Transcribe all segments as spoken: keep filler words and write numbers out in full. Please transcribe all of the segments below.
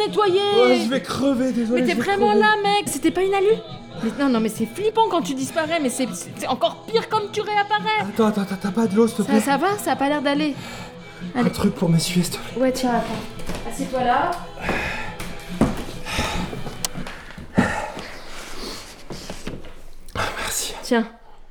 nettoyer. Ouais, je vais crever, désolé. Mais t'es je vais vraiment crever. là, mec. C'était pas une alu? Mais non, non, mais c'est flippant quand tu disparais, mais c'est, c'est encore pire quand tu réapparais. Attends, attends, attends, t'as pas de l'eau, s'il te plaît? Ça, ça va? Ça a pas l'air d'aller. Un truc pour m'essuyer, s'il te plaît. Ouais, tiens, attends. Assieds-toi là. Merci. Tiens.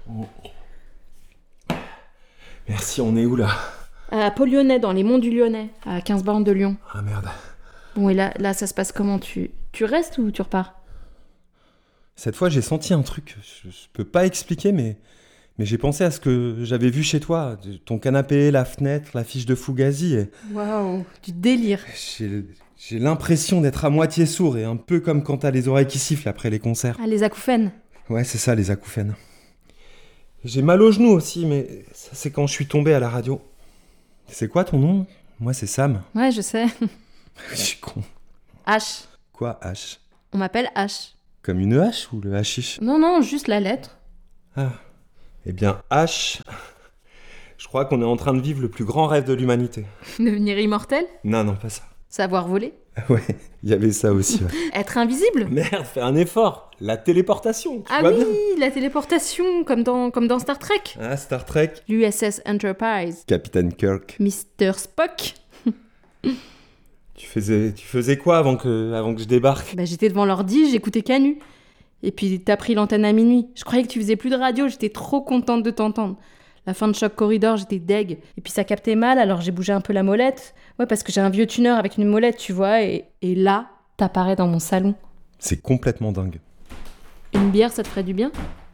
Merci, on est où là? À Pau-Lyonnais, dans les monts du Lyonnais, à quinze bornes de Lyon. Ah merde. Bon, et là, là ça se passe comment? Tu, tu restes ou tu repars? Cette fois, j'ai senti un truc. Je, je peux pas expliquer, mais, mais j'ai pensé à ce que j'avais vu chez toi. Ton canapé, la fenêtre, la fiche de Fugazi. Et Waouh, du délire. j'ai, j'ai l'impression d'être à moitié sourd et un peu comme quand t'as les oreilles qui sifflent après les concerts. Ah, les acouphènes. Ouais, c'est ça, les acouphènes. J'ai mal au genou aussi, mais ça, c'est quand je suis tombé à la radio. C'est quoi ton nom? Moi, c'est Sam. Ouais, je sais. Je suis con. H. Quoi, H? On m'appelle H. Comme une hache ou le hashish? Non, non, juste la lettre. Ah. Eh bien, H... Je crois qu'on est en train de vivre le plus grand rêve de l'humanité. Devenir immortel? Non, non, pas ça. Savoir voler? Ouais, il y avait ça aussi. Ouais. Être invisible? Merde, fais un effort. La téléportation, tu Ah vois oui, bien. la téléportation, comme dans, comme dans Star Trek. Ah, Star Trek. L'U S S Enterprise. Capitaine Kirk. Mister Spock. Tu faisais, tu faisais quoi avant que, avant que je débarque? Bah, j'étais devant l'ordi, j'écoutais Canu. Et puis t'as pris l'antenne à minuit. Je croyais que tu faisais plus de radio, j'étais trop contente de t'entendre. La fin de Choc Corridor, j'étais deg. Et puis ça captait mal, alors j'ai bougé un peu la molette. Ouais, parce que j'ai un vieux tuner avec une molette, tu vois. Et, et là, t'apparais dans mon salon. C'est complètement dingue. Une bière, ça te ferait du bien?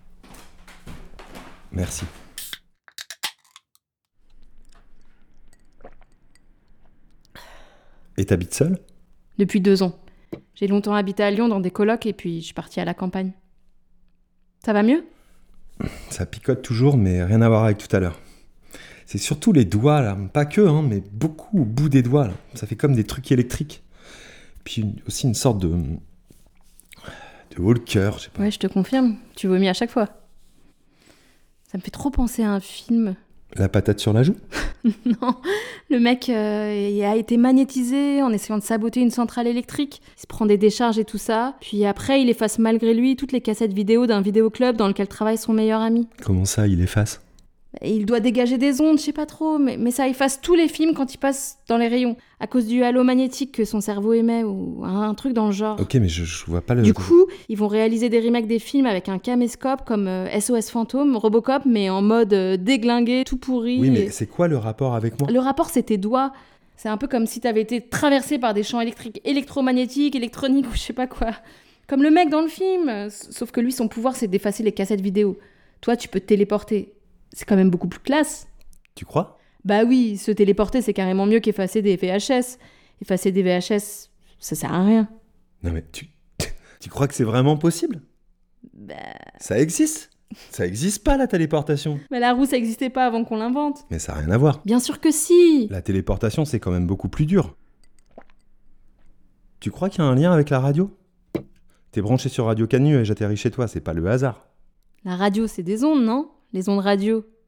Merci. Et t'habites seule? Depuis deux ans. J'ai longtemps habité à Lyon dans des colocs et puis je suis partie à la campagne. Ça va mieux? Ça picote toujours, mais rien à voir avec tout à l'heure. C'est surtout les doigts, là. Pas que, hein, mais beaucoup au bout des doigts, là. Ça fait comme des trucs électriques. Puis une- aussi une sorte de... de haut le cœur, je sais pas. Ouais, je te confirme. Tu vomis à chaque fois. Ça me fait trop penser à un film. La patate sur la joue? Non, le mec euh, il a été magnétisé en essayant de saboter une centrale électrique. Il se prend des décharges et tout ça. Puis après, il efface malgré lui toutes les cassettes vidéo d'un vidéoclub dans lequel travaille son meilleur ami. Comment ça, il efface? Et il doit dégager des ondes, je sais pas trop, mais, mais ça efface tous les films quand il passe dans les rayons. À cause du halo magnétique que son cerveau émet ou un, un truc dans le genre. Ok, mais je, je vois pas le... Du coup, ils vont réaliser des remakes des films avec un caméscope comme euh, S O S Fantôme, Robocop, mais en mode euh, déglingué, tout pourri. Oui, mais Et- c'est quoi le rapport avec moi? Le rapport, c'est tes doigts. C'est un peu comme si t'avais été traversé par des champs électriques, électromagnétiques, électroniques ou je sais pas quoi. Comme le mec dans le film. S- Sauf que lui, son pouvoir, c'est d'effacer les cassettes vidéo. Toi, tu peux te téléporter. C'est quand même beaucoup plus classe. Tu crois? Bah oui, se téléporter, c'est carrément mieux qu'effacer des V H S. Effacer des V H S, ça sert à rien. Non mais tu... tu crois que c'est vraiment possible? Bah... Ça existe? Ça existe pas, la téléportation. Mais la roue, ça existait pas avant qu'on l'invente. Mais ça a rien à voir. Bien sûr que si. La téléportation, c'est quand même beaucoup plus dur. Tu crois qu'il y a un lien avec la radio? T'es branché sur Radio Canu et j'atterris chez toi, c'est pas le hasard. La radio, c'est des ondes, non? Les ondes radio.